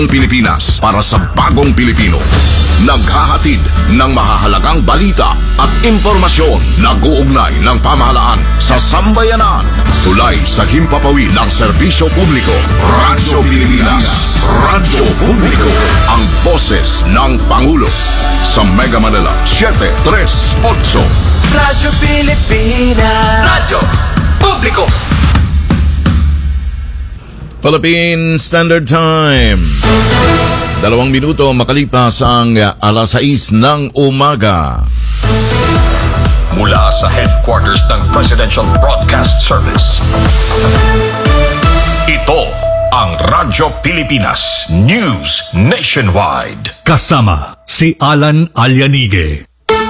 Pilipinas para sa bagong Pilipino. Naghahatid ng mahahalagang balita at impormasyon. Nag-uugnay ng pamahalaan sa sambayanan. Tulay sa himpapawid ng serbisyo publiko. Radyo Pilipinas. Radyo Publiko. Ang boses ng Pangulo. Sa Mega Manila 738. Radyo Pilipinas. Radyo Publiko. Philippine Standard Time. 2 minuto makalipas ang alas 6 ng umaga. Mula sa headquarters ng Presidential Broadcast Service. Ito ang Radyo Pilipinas News Nationwide. Kasama si Alan Alianige.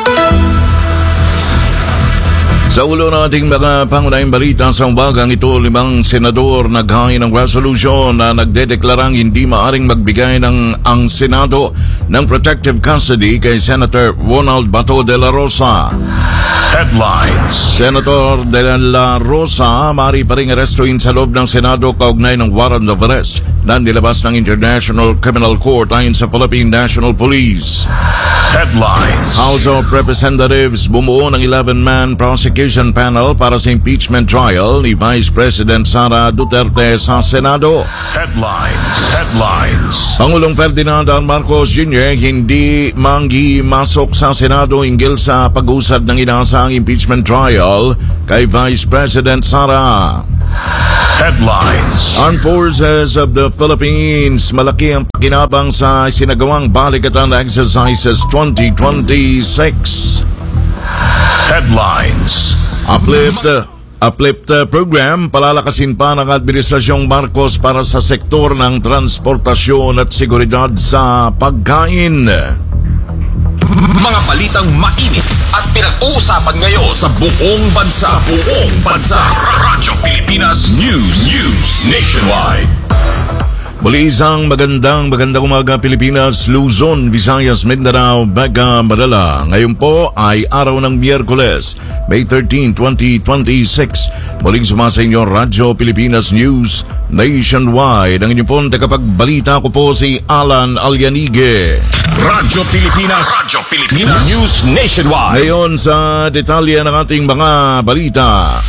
Sa ulo ng ating mga pangunahing balita sa umagang ito, 5 senador naghain ng resolution na nagdedeklarang hindi maaring magbigay ng ang Senado ng protective custody kay Senator Ronald Bato de la Rosa. Headlines. Senator de la Rosa maaari pa ring arestuin sa loob ng Senado kaugnay ng warrant of arrest na nilabas ng International Criminal Court ayon sa Philippine National Police. Headlines. House of Representatives bumuo ng 11-man prosecution panel para sa impeachment trial ni Vice President Sara Duterte sa Senado. Headlines. Pangulong Ferdinand R. Marcos Jr. hindi manghimasok sa Senado hinggil sa pag-usad ng inaasahang impeachment trial kay Vice President Sara. Headlines. Armed Forces of the Philippines malaki ang pakinabang sa sinagawang Balikatan Exercises 2026. Headlines. Uplift program, palalakasin pa ng Administrasyong Marcos para sa sektor ng transportasyon at seguridad sa pagkain. Mga balitang mainit at pinag-uusapan ngayon sa buong bansa. Radyo Pilipinas News Nationwide. Muli isang magandang umaga Pilipinas, Luzon, Visayas, Mindanao, Mega Manila. Ngayon po ay araw ng Miyerkules, May 13, 2026. Muling sumasa inyo Radyo Pilipinas News Nationwide. Ang inyong pong tagapagbalita ko po si Alan Alianige. Radyo Pilipinas News Nationwide. Ngayon sa detalye ng ating mga balita.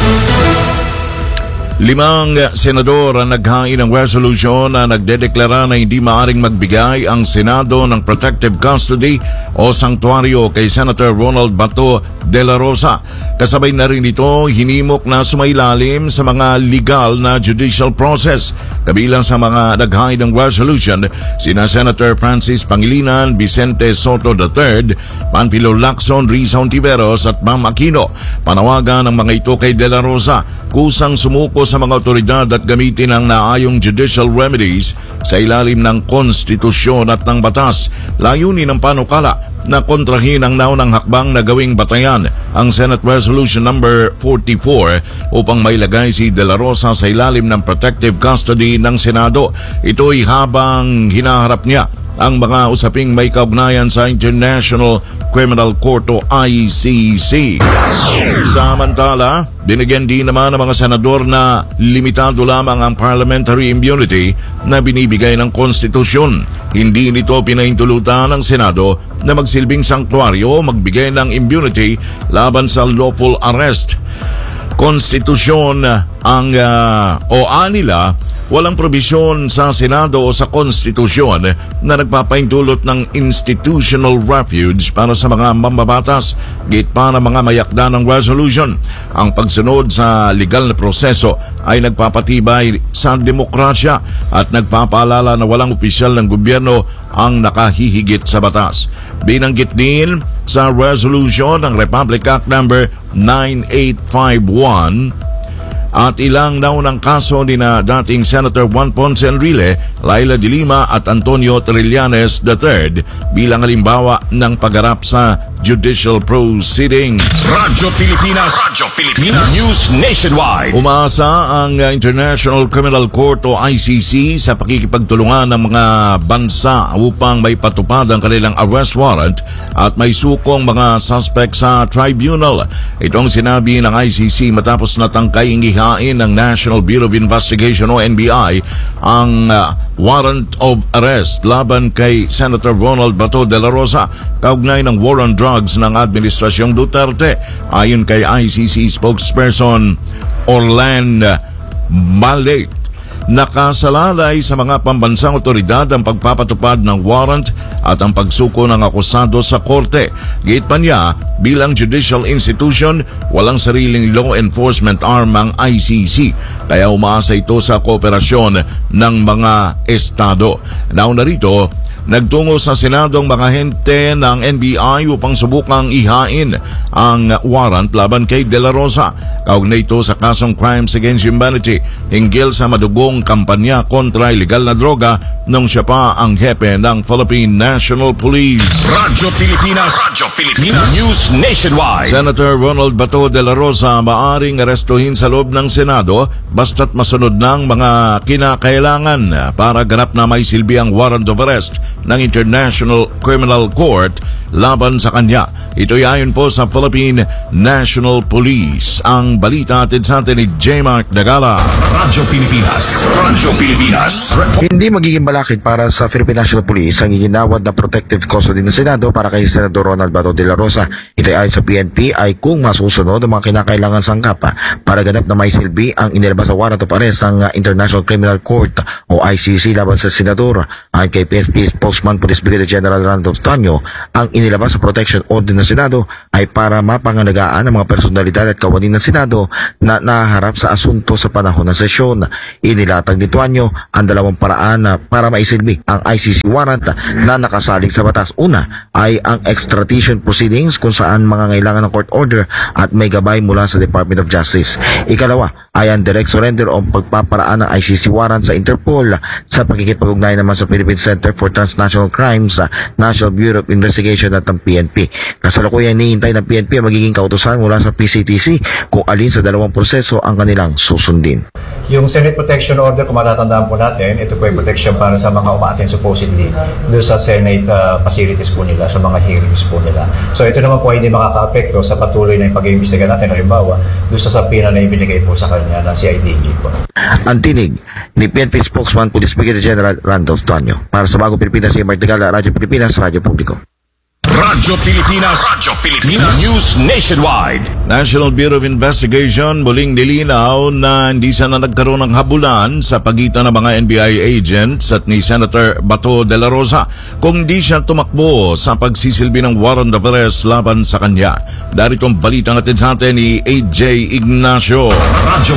5 senador ang naghain ng resolution na nagdedeklara na hindi maaring magbigay ang Senado ng protective custody o sanktuaryo kay Senator Ronald Bato de la Rosa. Kasabay na rin ito, hinimok na sumailalim sa mga legal na judicial process. Kabilang sa mga naghain ng resolution, sina Senator Francis Pangilinan, Vicente Soto III, Panfilo Lacson, Risa Hontiveros at Ma'am Aquino. Panawagan ng mga ito kay de la Rosa, kusang sumuko sa mga otoridad at gamitin ang naayong judicial remedies sa ilalim ng konstitusyon at ng batas. Layunin ng panukala na kontrahin ang naunang hakbang na gawing batayan ang Senate Resolution number 44 upang mailagay si De La Rosa sa ilalim ng protective custody ng Senado. Ito'y habang hinaharap niya ang mga usaping may kaugnayan sa International Criminal Court o ICC. Samantala, binigyan din naman ng mga senador na limitado lamang ang parliamentary immunity na binibigay ng konstitusyon. Hindi nito pinaintulutan ng Senado na magsilbing sanktuaryo o magbigay ng immunity laban sa lawful arrest. Konstitusyon ang anila, walang probisyon sa Senado o sa konstitusyon na nagpapaintulot ng institutional refuge para sa mga mambabatas, git pa ng mga mayakda ng resolution. Ang pagsunod sa legal na proseso ay nagpapatibay sa demokrasya at nagpapaalala na walang opisyal ng gobyerno ang nakahihigit sa batas. Binanggit din sa resolution ng Republic Act number 9851 at ilang naunang kaso ni na dating Senator Juan Ponce Enrile, Laila de Lima at Antonio Trillanes III bilang halimbawa ng pagharap sa judicial proceedings. Radyo Pilipinas News Nationwide. Umaasa ang International Criminal Court o ICC sa pakikipagtulungan ng mga bansa upang may patupad ang kanilang arrest warrant at may sukong mga suspect sa tribunal. Itong sinabi ng ICC matapos natangkay ihain ng National Bureau of Investigation o NBI ang warrant of arrest laban kay Senator Ronald Bato de la Rosa kaugnay ng war on drugs ng Administrasyong Duterte. Ayon kay ICC spokesperson Orlan Malek, nakasalalay sa mga pambansang otoridad ang pagpapatupad ng warrant at ang pagsuko ng akusado sa korte. Giit pa niya, bilang judicial institution, walang sariling law enforcement arm ang ICC, kaya umaasa ito sa kooperasyon ng mga estado. Nauna rito, nagtungo sa Senado ang mga hente ng NBI upang subukang ihain ang warrant laban kay De La Rosa. Kaugnay ito sa kasong Crimes Against Humanity hinggil sa madugong kampanya kontra ilegal na droga nung siya pa ang hepe ng Philippine National Police. Radyo Pilipinas News Nationwide. Senator Ronald Bato de la Rosa maaring arestuhin sa loob ng Senado basta't masunod ng mga kinakailangan para ganap na may silbi ang warrant of arrest ng International Criminal Court laban sa kanya. Ito'y ayon po sa Philippine National Police. Ang balita atin sa atin ni J. Mark Dagala. Radyo Pilipinas. Hindi magiging balakid para sa Philippine National Police ang iginawad na protective custody ng Senado para kay Senador Ronald Bato de la Rosa. Ito ay ayon sa PNP ay kung masusunod ang mga kinakailangan sangkap para ganap na may silbi ang inilabas sa warrant of arrest ng International Criminal Court o ICC laban sa Senador. Ayon kay PNP spokesman Police Brigadier General Randolph Tonyo, ang inilabas sa protection order ng Senado ay para mapangalagaan ang mga personalidad at kawani ng Senado na naharap sa asunto sa panahon ng sesyon. Inilatag ni Tonyo ang dalawang paraan para maisilbi ang ICC warrant na nakasalig sa batas. Una ay ang extradition proceedings kung saan mga ngailangan ng court order at may gabay mula sa Department of Justice. Ikalawa ay ang direct surrender o pagpaparaan ng ICC warrant sa Interpol sa pagkikipag-ugnay naman sa Philippine Center for Transnational Crimes, National Bureau of Investigation at ang PNP. Kasalukuyan hinihintay ng PNP ang magiging kautusan mula sa PCTC kung alin sa dalawang proseso ang kanilang susundin. Yung Senate Protection Order, kung matatandaan po natin, ito po ay protection para sa mga umaattend supposedly doon sa Senate facilities po nila, sa mga hearings po nila. So ito naman po ay hindi makaka-apekto sa patuloy na pag-iimbestiga natin, halimbawa, doon sa sapina na ibinigay po sa kanya ng CIDG po. Ang tinig ni PNP spokesman Police Brigadier General Randolph Tonyo. Para sa Bagong Pilipinas, si Mark Dagala, Radyo Pilipinas, Radyo Publiko. Radyo Pilipinas News Nationwide. National Bureau of Investigation muling nilinaw na hindi sana nagkaroon ng habulan sa pagitan ng mga NBI agents at ni Senator Bato de la Rosa kung di siya tumakbo sa pagsisilbi ng warrant of arrest laban sa kanya. Darito ang balitang atin sa atin ni AJ Ignacio. Radyo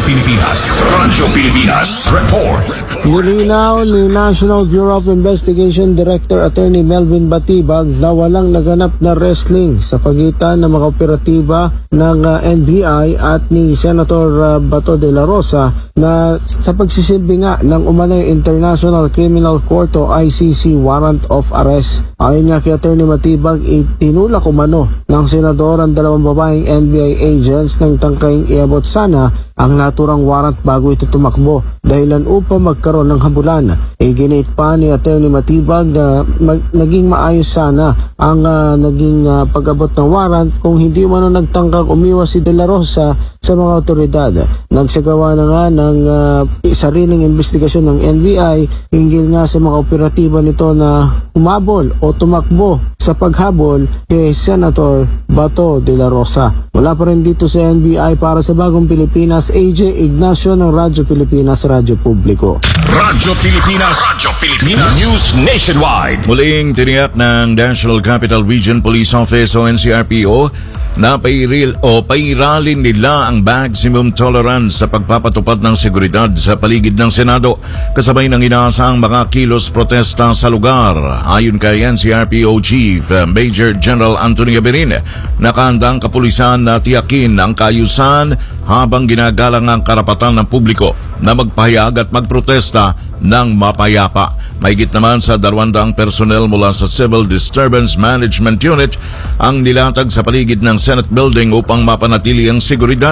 Pilipinas Report. Nilinaw ni National Bureau of Investigation Director Attorney Melvin Batibag na walang naganap na wrestling sa pagitan ng mga operatiba ng NBI at ni Senator Bato de la Rosa na sa pagsisilbi nga ng umano'y International Criminal Court o ICC warrant of arrest. Ayon nga kay Attorney Matibag, itinulak umano ng senador ang dalawang babaeng NBI agents ng tangkaying iabot sana ang naturang warrant bago ito tumakbo dahilan upang magkaroon ng habulan. Iginit pa ni Attorney Matibag na naging maayos sana ang naging pag-abot ng warrant kung hindi umano nagtangkang umiwas si De La Rosa sa mga otoridad. Nagsagawa na nga ng sariling investigasyon ng NBI hinggil nga sa mga operatiba nito na umabol o tumakbo sa paghabol kay Senator Bato de la Rosa. Wala pa rin dito sa NBI. Para sa Bagong Pilipinas, AJ Ignacio ng Radyo Pilipinas, Radyo Publiko. Radyo Pilipinas News Nationwide. Muling tiniyak ng National Capital Region Police Office o NCRPO na pairalin nila ang maximum tolerance sa pagpapatupad ng seguridad sa paligid ng Senado kasabay ng inaasahang mga kilos protesta sa lugar. Ayon kay NCRPO Chief Major General Antonio Berin, nakahanda ang kapulisan na tiyakin ang kaayusan habang ginagalang ang karapatan ng publiko na magpahayag at magprotesta ng mapayapa. Mahigit naman sa 200 personnel mula sa Civil Disturbance Management Unit ang nilatag sa paligid ng Senate Building upang mapanatili ang seguridad.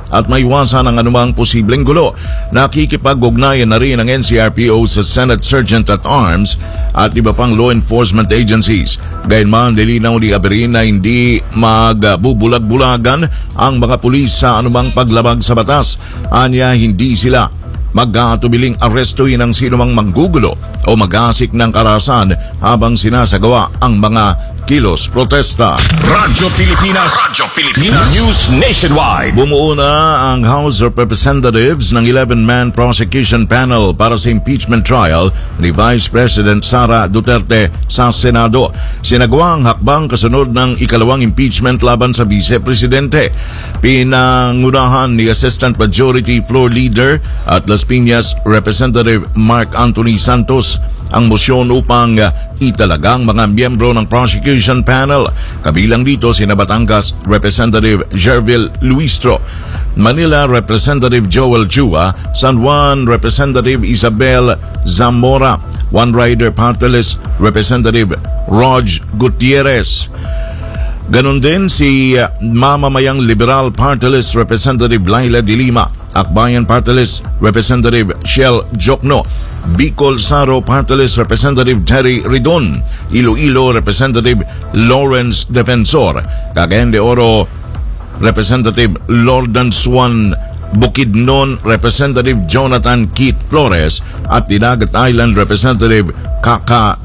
at maiwasan ang anumang posibleng gulo. Nakikipag-ugnayan na rin ang NCRPO sa Senate Sergeant at Arms at iba pang law enforcement agencies. Gayunman, nilinaw ni Aberin na hindi magbubulag-bulagan ang mga pulis sa anumang paglabag sa batas. Anya, hindi sila mag-aatubiling arestuhin ang sinumang manggugulo o mag-asik ng karahasan habang sinasagawa ang mga kilos protesta. Radyo Pilipinas. News Nationwide. Bumuo na ang House of Representatives ng 11-man prosecution panel para sa impeachment trial ni Vice President Sara Duterte sa Senado. Sinagawa ang hakbang kasunod ng ikalawang impeachment laban sa Vice Presidente. Pinangunahan ni Assistant Majority Floor Leader at Las Piñas Representative Mark Anthony Santos ang mosyon upang italagang mga miyembro ng prosecution panel. Kabilang dito sina Batangas Representative Jervil Luistro, Manila Representative Joel Chua, San Juan Representative Isabel Zamora, One Rider Party List Representative Rog Gutierrez. Ganon din si Mamamayang Liberal Party List Representative Laila de Lima, Akbayan Party List Representative Shell Jokno, Bicol Saro Party List Representative Terry Ridon, Iloilo Representative Lawrence Defensor, Cagayan de Oro Representative Lordan Swan Bukidnon Representative Jonathan Keith Flores at Dinagat Island Representative Kaka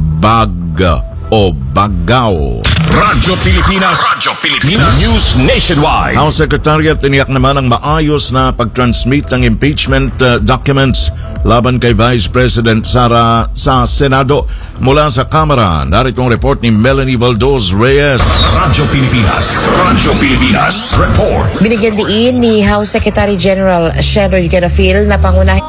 Bagao. Radyo Pilipinas. News Nationwide. House Secretariat tiniyak naman ang maayos na pag-transmit ng impeachment documents laban kay Vice President Sara sa Senado. Mula sa Kamara, narito ang report ni Melanie Valdos Reyes. Radyo Pilipinas. Report. Binigyan diin ni House Secretary General Shelo Yugenofil na pangunahin